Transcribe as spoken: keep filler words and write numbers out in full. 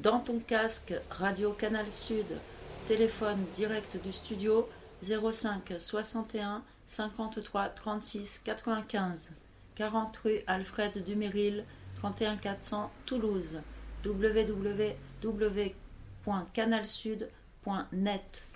dans ton casque Radio Canal Sud, téléphone direct du studio zéro cinq soixante et un cinquante-trois trente-six quatre-vingt-quinze, quarante rue Alfred Duméril, trente et un quatre cents Toulouse, w w w point canal sud point net.